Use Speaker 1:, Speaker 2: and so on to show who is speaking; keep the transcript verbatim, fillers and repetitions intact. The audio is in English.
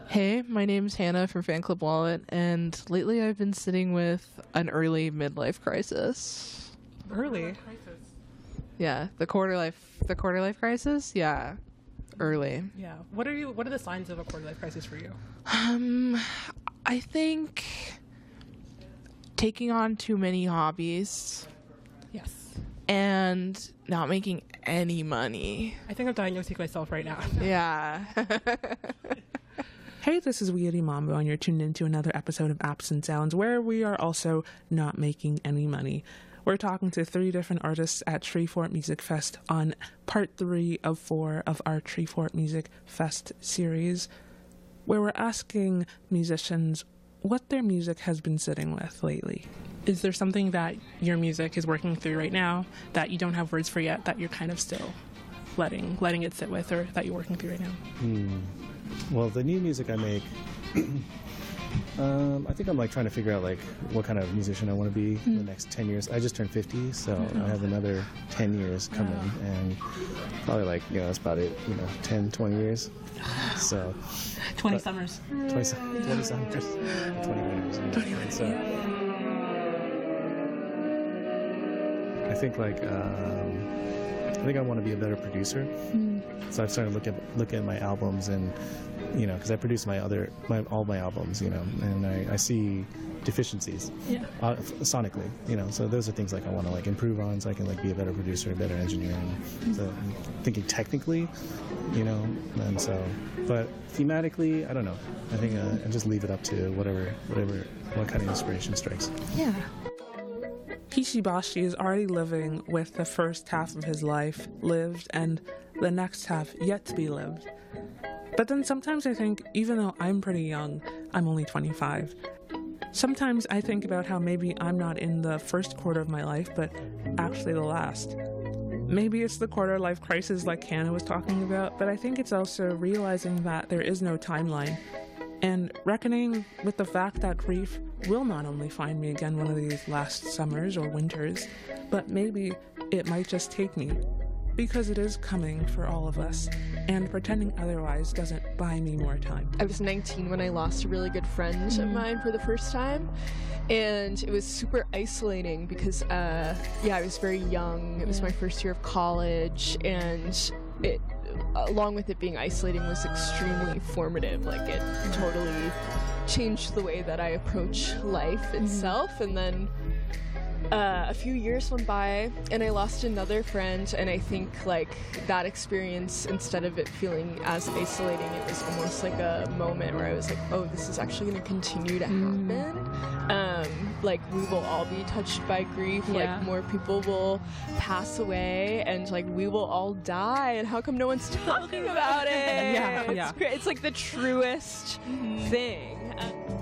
Speaker 1: Hey, my name's Hannah from Fan Club Wallet, and lately I've been sitting with an early midlife crisis.
Speaker 2: Early?
Speaker 1: Yeah, the quarter life, the quarter life crisis. Yeah, early.
Speaker 2: Yeah. What are you? What are the signs of a quarter life crisis for you?
Speaker 1: Um, I think taking on too many hobbies.
Speaker 2: Yes.
Speaker 1: And not making any money.
Speaker 2: I think I'm diagnosing myself right now.
Speaker 1: Yeah.
Speaker 3: Hey, this is Weirdy Mambo, and you're tuned into another episode of Apps and Sounds, where we are also not making any money. We're talking to three different artists at Treefort Music Fest on part three of four of our Treefort Music Fest series, where we're asking musicians what their music has been sitting with lately. Is there something that your music is working through right now that you don't have words for yet, that you're kind of still letting letting it sit with, or that you're working through right now?
Speaker 4: Hmm. Well, the new music I make, um, I think I'm like trying to figure out like what kind of musician I want to be mm. in the next ten years. I just turned fifty, so mm-hmm. I have another ten years coming, wow. and probably like, you know, that's about it, you know, ten, twenty years. So
Speaker 3: twenty summers.
Speaker 4: twenty, twenty summers. twenty winters. twenty winters. So I think like, um, I think I want to be a better producer. Mm. So I've started to look at look at my albums, and you know, because I produce my other my all my albums, you know, and I, I see deficiencies, yeah, uh, sonically, you know. So those are things like I want to like improve on, so I can like be a better producer, a better engineer. And so I'm thinking technically, you know, and so, but thematically, I don't know. I think uh, I just leave it up to whatever whatever what kind of inspiration strikes.
Speaker 3: Yeah. Hishibashi is already living with the first half of his life lived and the next half yet to be lived. But then sometimes I think, even though I'm pretty young, I'm only twenty-five, sometimes I think about how maybe I'm not in the first quarter of my life, but actually the last. Maybe it's the quarter life crisis like Hannah was talking about, but I think it's also realizing that there is no timeline, and reckoning with the fact that grief will not only find me again one of these last summers or winters, but maybe it might just take me, because it is coming for all of us, and pretending otherwise doesn't buy me more time.
Speaker 5: I was nineteen when I lost a really good friend mm. of mine for the first time, and it was super isolating because, uh, yeah, I was very young. It was yeah. my first year of college, and it, along with it being isolating, was extremely formative. Like, it totally changed the way that I approach life itself. Mm. And then uh, a few years went by, and I lost another friend, and I think like that experience, instead of it feeling as isolating, it was almost like a moment where I was like, oh, this is actually going to continue to happen. Mm. Um, like, we will all be touched by grief. Yeah. Like, more people will pass away, and like we will all die, and how come no one's talking about it?
Speaker 3: yeah,
Speaker 5: it's
Speaker 3: yeah.
Speaker 5: great. It's like the truest mm. thing. Um,